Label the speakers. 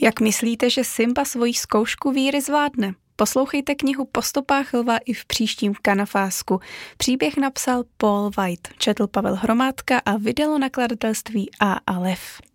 Speaker 1: Jak myslíte, že Simba svoji zkoušku víry zvládne? Poslouchejte knihu Po stopách lva i v příštím Kanafásku. Příběh napsal Paul White, četl Pavel Hromádka a vydalo nakladatelství A. Lev.